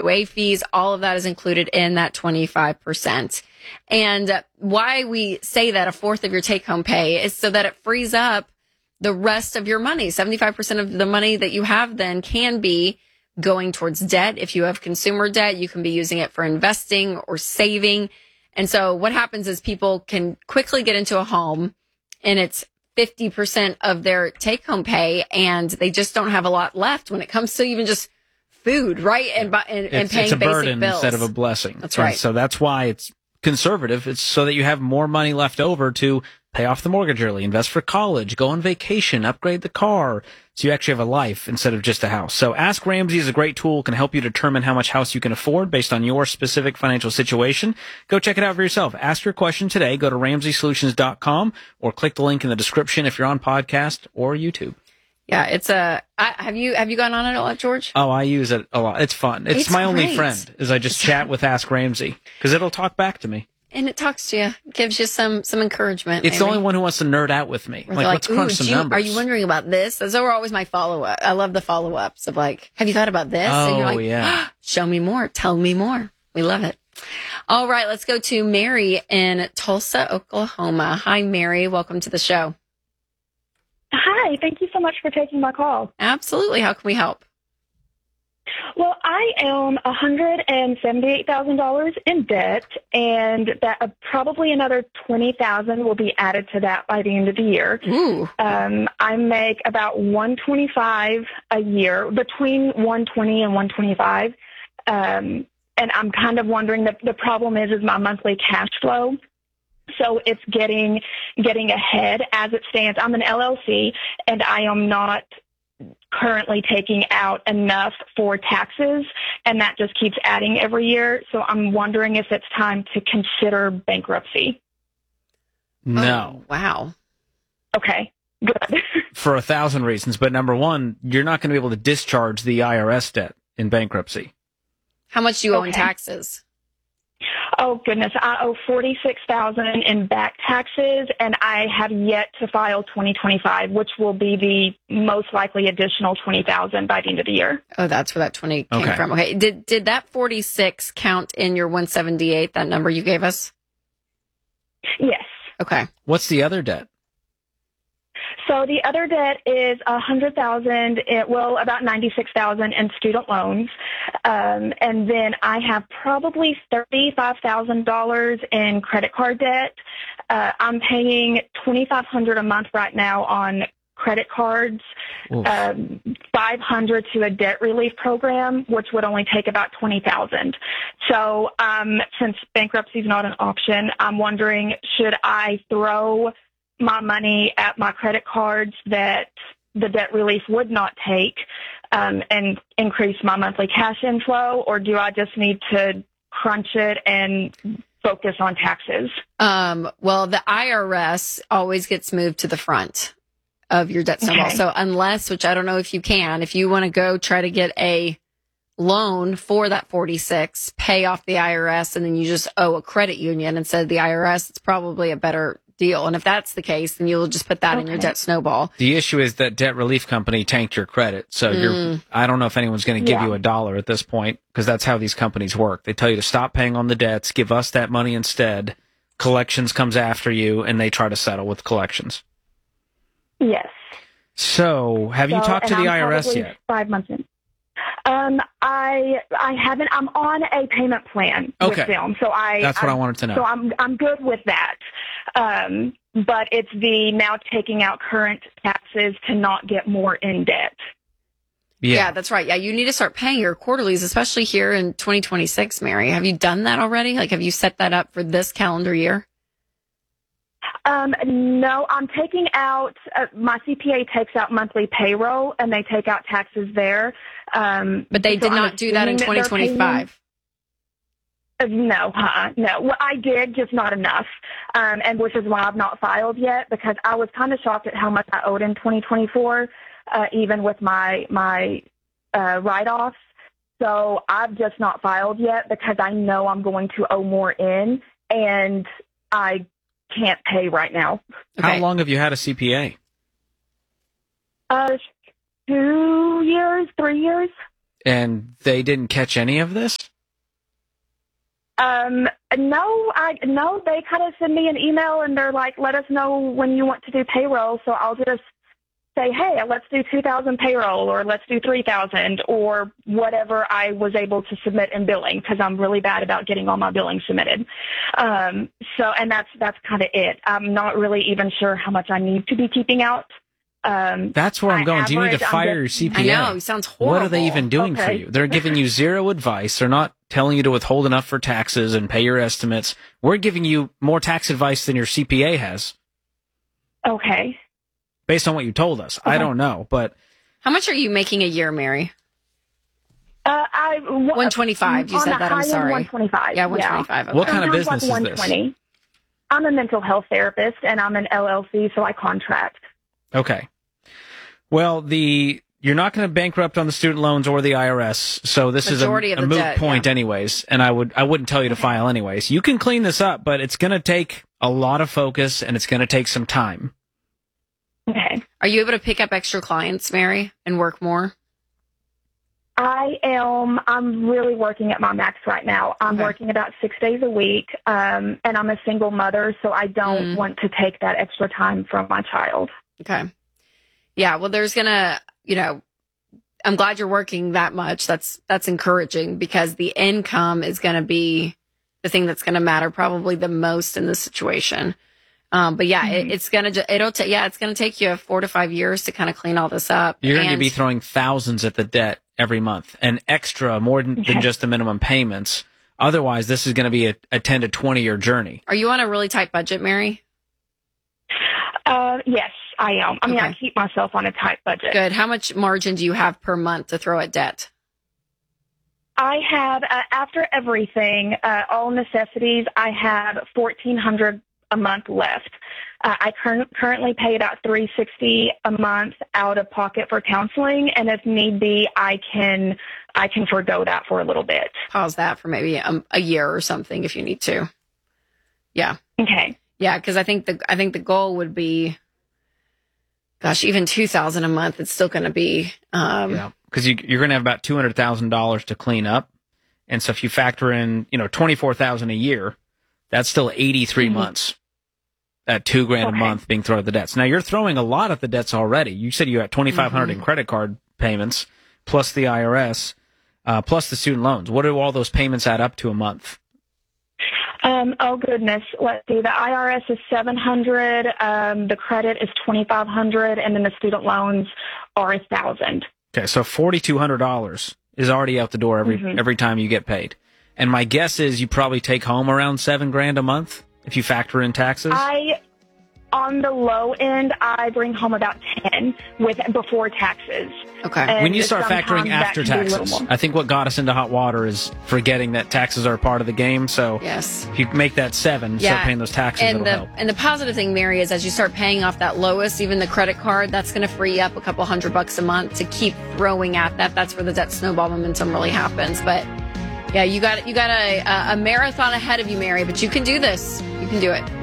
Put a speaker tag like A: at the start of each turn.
A: HOA fees, all of that is included in that 25%. And why we say that a fourth of your take-home pay is so that it frees up the rest of your money. 75% of the money that you have then can be going towards debt. If you have consumer debt, you can be using it for investing or saving. And so what happens is people can quickly get into a home and it's 50% of their take-home pay, and they just don't have a lot left when it comes to even just food, right? And paying basic bills.
B: It's a burden instead of a blessing.
A: That's right.
B: And so that's why it's conservative. It's so that you have more money left over to pay off the mortgage early, invest for college, go on vacation, upgrade the car. So you actually have a life instead of just a house. So Ask Ramsey is a great tool, can help you determine how much house you can afford based on your specific financial situation. Go check it out for yourself. Ask your question today. Go to RamseySolutions.com or click the link in the description if you're on podcast or YouTube.
A: Yeah, it's have you gone on it a lot, George?
B: Oh, I use it a lot. It's fun. It's my only friend is I just chat with Ask Ramsey because it'll talk back to me.
A: And it talks to you, gives you some encouragement.
B: It's
A: maybe.
B: the only one who wants to nerd out with me. Like let's crunch some numbers.
A: Are you wondering about this? Those are always my follow-up. I love the follow-ups of like, have you thought about this?
B: Oh,
A: and you're like,
B: yeah.
A: Show me more. Tell me more. We love it. All right, let's go to Mary in Tulsa, Oklahoma. Hi, Mary. Welcome to the show.
C: Hi. Thank you so much for taking my call.
A: Absolutely. How can we help?
C: Well, I own $178,000 in debt, and that probably another $20,000 will be added to that by the end of the year.
A: Ooh.
C: I make about $125 a year, between $120 and $125, and I'm kind of wondering the problem is my monthly cash flow. So it's getting ahead as it stands. I'm an LLC, and I am not currently taking out enough for taxes, and that just keeps adding every year. So I'm wondering if it's time to consider bankruptcy.
B: No.
A: Oh, wow.
C: Okay, good.
B: For 1,000 reasons. But number one, you're not going to be able to discharge the IRS debt in bankruptcy.
A: How much do you owe in taxes?
C: Oh, goodness. I owe $46,000 in back taxes, and I have yet to file 2025, which will be the most likely additional $20,000 by the end of the year.
A: Oh, that's where that 20 came from. Okay. Did that 46 count in your 178, that number you gave us?
C: Yes.
A: Okay.
B: What's the other debt?
C: So the other debt is $100,000, about $96,000 in student loans. And then I have probably $35,000 in credit card debt. I'm paying $2,500 a month right now on credit cards, $500 to a debt relief program, which would only take about $20,000. So, since bankruptcy is not an option, I'm wondering, should I throw my money at my credit cards that the debt relief would not take, and increase my monthly cash inflow, or do I just need to crunch it and focus on taxes?
A: Well, the IRS always gets moved to the front of your debt snowball.
C: Okay.
A: So unless, which I don't know if you can, if you want to go try to get a loan for that 46, pay off the IRS, and then you just owe a credit union instead of the IRS, it's probably a better deal. And if that's the case, then you'll just put that in your debt snowball.
B: The issue is that debt relief company tanked your credit. So I don't know if anyone's going to give you $1 at this point, because that's how these companies work. They tell you to stop paying on the debts, give us that money instead. Collections comes after you, and they try to settle with collections.
C: Yes.
B: So have you talked to the IRS yet?
C: 5 months in. I haven't. I'm on a payment plan with them, so that's
B: what I wanted to know.
C: So I'm good with that. But it's the now taking out current taxes to not get more in debt.
A: Yeah, that's right. Yeah, you need to start paying your quarterlies, especially here in 2026, Mary. Have you done that already? Like, have you set that up for this calendar year?
C: No, I'm taking out, my CPA takes out monthly payroll, and they take out taxes there.
A: But they did not do that in 2025.
C: No. Well, I did, just not enough. And which is why I've not filed yet, because I was kind of shocked at how much I owed in 2024, even with my write-offs. So I've just not filed yet because I know I'm going to owe more in, and I can't pay right now.
B: Okay. How long have you had a CPA?
C: 2 years, 3 years.
B: And they didn't catch any of this?
C: No, they kind of send me an email and they're like, let us know when you want to do payroll. So I'll just say, hey, let's do 2,000 payroll, or let's do 3,000, or whatever I was able to submit in billing, because I'm really bad about getting all my billing submitted. And that's kind of it. I'm not really even sure how much I need to be keeping out.
B: That's where I'm going. Do you need to fire your CPA?
A: I know, he sounds horrible.
B: What are they even doing for you? They're giving you zero advice. They're not telling you to withhold enough for taxes and pay your estimates. We're giving you more tax advice than your CPA has.
C: Okay.
B: Based on what you told us. I don't know, but...
A: How much are you making a year, Mary? 125. You said that. I'm sorry.
C: 125.
A: Yeah, 125. Okay.
B: What kind of business is this?
C: I'm a mental health therapist, and I'm an LLC, so I contract.
B: Okay. Well, you're not going to bankrupt on the student loans or the IRS, so this
A: Majority
B: is
A: of
B: a
A: the
B: moot
A: debt,
B: point anyways, and I wouldn't tell you to file anyways. You can clean this up, but it's going to take a lot of focus, and it's going to take some time.
C: Okay.
A: Are you able to pick up extra clients, Mary, and work more?
C: I am. I'm really working at my max right now. I'm working about 6 days a week, and I'm a single mother, so I don't want to take that extra time from my child.
A: Okay. Yeah, well, there's going to, I'm glad you're working that much. That's encouraging, because the income is going to be the thing that's going to matter probably the most in this situation. But yeah, it's going to take you 4 to 5 years to kind of clean all this up.
B: You're going to be throwing thousands at the debt every month, and extra more than just the minimum payments. Otherwise, this is going to be a 10 to 20 year journey.
A: Are you on a really tight budget, Mary?
C: Yes, I am. I mean, I keep myself on a tight budget.
A: Good. How much margin do you have per month to throw at debt?
C: I have, after everything, all necessities, I have $1,400 a month left. I currently pay about $360 a month out of pocket for counseling, and if need be, I can forgo that for a little bit.
A: Pause that for maybe a year or something if you need to. Yeah.
C: Okay.
A: Yeah, because I think the goal would be, gosh, even $2,000 a month. It's still going to be
B: because you're going to have about $200,000 to clean up, and so if you factor in $24,000 a year, that's still 83 months at $2,000 a month being thrown at the debts. Now you're throwing a lot at the debts already. You said you got $2,500 in credit card payments, plus the IRS, plus the student loans. What do all those payments add up to a month?
C: Oh goodness. Let's see. The IRS is $700. The credit is $2,500, and then the student loans are $1,000.
B: Okay, so $4,200 is already out the door every time you get paid. And my guess is you probably take home around $7,000 a month if you factor in taxes.
C: On the low end, I bring home about 10 before taxes.
A: Okay.
C: And
B: when you start factoring after taxes, I think what got us into hot water is forgetting that taxes are a part of the game. So
A: yes,
B: if you make that 7, start paying those taxes, it'll help.
A: And the positive thing, Mary, is as you start paying off that lowest, even the credit card, that's going to free up a couple $100 a month to keep throwing at that. That's where the debt snowball momentum really happens. But yeah, you got a marathon ahead of you, Mary, but you can do this. You can do it.